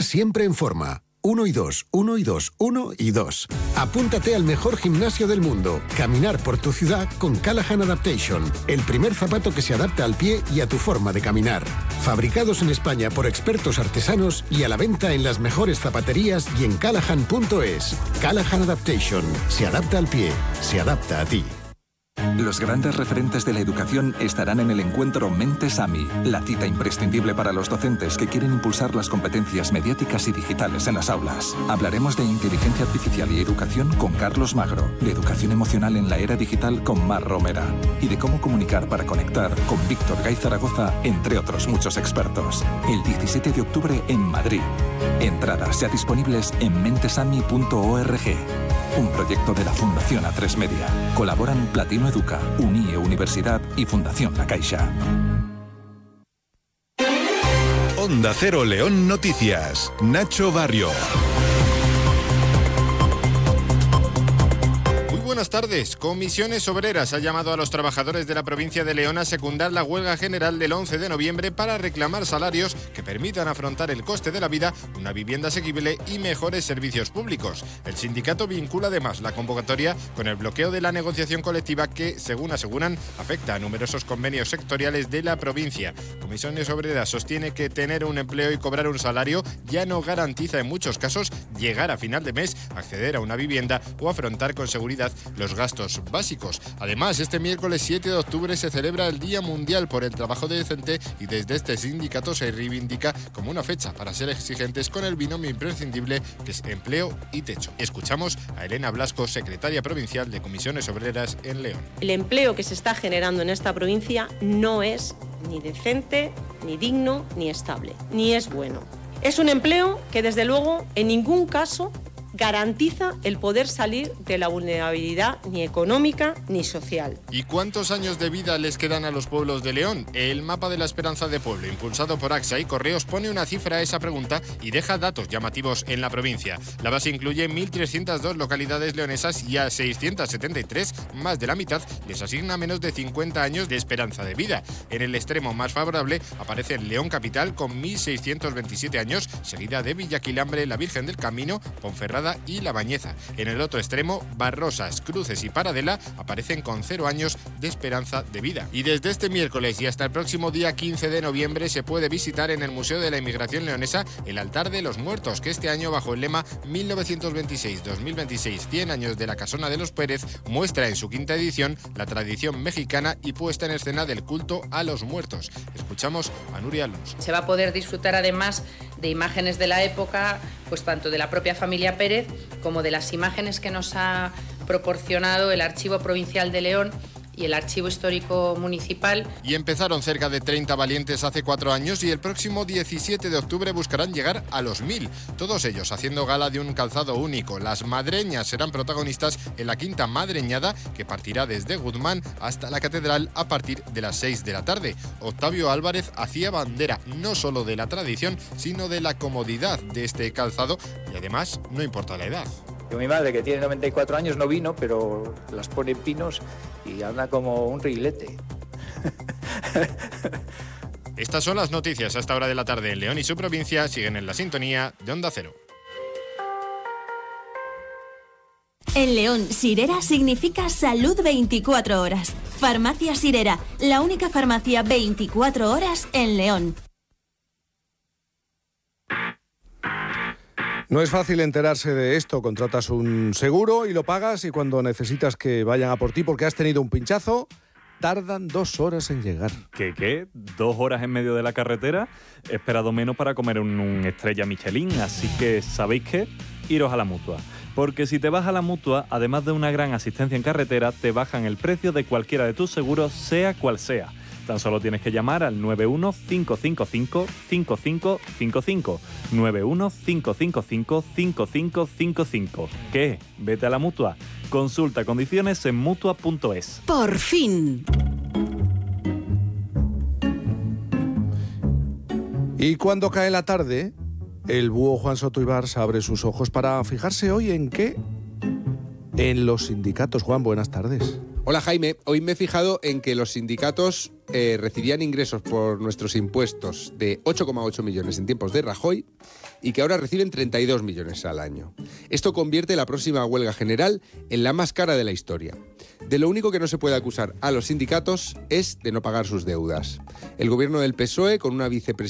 siempre en forma. 1 y 2, 1 y 2, 1 y 2. Apúntate al mejor gimnasio del mundo. Caminar por tu ciudad con Callahan Adaptation. El primer zapato que se adapta al pie y a tu forma de caminar. Fabricados en España por expertos artesanos y a la venta en las mejores zapaterías y en callahan.es. Callahan Adaptation. Se adapta al pie. Se adapta a ti. Los grandes referentes de la educación estarán en el encuentro Mentes AMI, la cita imprescindible para los docentes que quieren impulsar las competencias mediáticas y digitales en las aulas. Hablaremos de inteligencia artificial y educación con Carlos Magro, de educación emocional en la era digital con Mar Romera y de cómo comunicar para conectar con Víctor Gay Zaragoza, entre otros muchos expertos. El 17 de octubre en Madrid. Entradas ya disponibles en mentesami.org. Un proyecto de la Fundación A3 Media. Colaboran Platino Educa, UNIE Universidad y Fundación La Caixa. Onda Cero León Noticias. Nacho Barrio. Buenas tardes. Comisiones Obreras ha llamado a los trabajadores de la provincia de León a secundar la huelga general del 11 de noviembre para reclamar salarios que permitan afrontar el coste de la vida, una vivienda asequible y mejores servicios públicos. El sindicato vincula además la convocatoria con el bloqueo de la negociación colectiva que, según aseguran, afecta a numerosos convenios sectoriales de la provincia. Comisiones Obreras sostiene que tener un empleo y cobrar un salario ya no garantiza en muchos casos llegar a final de mes, acceder a una vivienda o afrontar con seguridad los gastos básicos. Además, este miércoles 7 de octubre se celebra el Día Mundial por el Trabajo Decente y desde este sindicato se reivindica como una fecha para ser exigentes con el binomio imprescindible que es empleo y techo. Escuchamos a Elena Blasco, secretaria provincial de Comisiones Obreras en León. El empleo que se está generando en esta provincia no es ni decente, ni digno, ni estable, ni es bueno. Es un empleo que desde luego en ningún caso garantiza el poder salir de la vulnerabilidad ni económica ni social. ¿Y cuántos años de vida les quedan a los pueblos de León? El mapa de la esperanza de pueblo, impulsado por AXA y Correos, pone una cifra a esa pregunta y deja datos llamativos en la provincia. La base incluye 1.302 localidades leonesas y a 673, más de la mitad, les asigna menos de 50 años de esperanza de vida. En el extremo más favorable aparece León Capital con 1.627 años, seguida de Villaquilambre, la Virgen del Camino, Ponferrada y La Bañeza. En el otro extremo, Barrosas, Cruces y Paradela aparecen con 0 años de esperanza de vida. Y desde este miércoles y hasta el próximo día 15 de noviembre se puede visitar en el Museo de la Inmigración Leonesa el Altar de los Muertos, que este año, bajo el lema 1926-2026, 100 años de la Casona de los Pérez, muestra en su quinta edición la tradición mexicana y puesta en escena del culto a los muertos. Escuchamos a Nuria Alonso. Se va a poder disfrutar además de imágenes de la época, pues tanto de la propia familia Pérez como de las imágenes que nos ha proporcionado el Archivo Provincial de León y el Archivo Histórico Municipal. Y empezaron cerca de 30 valientes hace 4 años y el próximo 17 de octubre buscarán llegar a los 1000, todos ellos haciendo gala de un calzado único. Las madreñas serán protagonistas en la quinta madreñada, que partirá desde Guzmán hasta la Catedral a partir de las 6 de la tarde. Octavio Álvarez hacía bandera no solo de la tradición, sino de la comodidad de este calzado y además no importa la edad. Mi madre, que tiene 94 años, no vino, pero las pone en pinos y anda como un rilete. Estas son las noticias a esta hora de la tarde en León y su provincia. Siguen en la sintonía de Onda Cero. En León, Sirera significa salud 24 horas. Farmacia Sirera, la única farmacia 24 horas en León. No es fácil enterarse de esto. Contratas un seguro y lo pagas, y cuando necesitas que vayan a por ti porque has tenido un pinchazo, tardan 2 horas en llegar. ¿Qué? 2 horas en medio de la carretera. He esperado menos para comer un estrella Michelin, así que, ¿sabéis qué? Iros a la Mutua. Porque si te vas a la Mutua, además de una gran asistencia en carretera, te bajan el precio de cualquiera de tus seguros, sea cual sea. Tan solo tienes que llamar al 91-555-5555. 91-555-5555. ¿Qué? Vete a la Mutua. Consulta condiciones en Mutua.es. ¡Por fin! Y cuando cae la tarde, el búho Juan Soto Ibars abre sus ojos para fijarse hoy en qué. En los sindicatos. Juan, buenas tardes. Hola Jaime, hoy me he fijado en que los sindicatos recibían ingresos por nuestros impuestos de 8,8 millones en tiempos de Rajoy y que ahora reciben 32 millones al año. Esto convierte la próxima huelga general en la más cara de la historia. De lo único que no se puede acusar a los sindicatos es de no pagar sus deudas. El gobierno del PSOE, con una vicepresidenta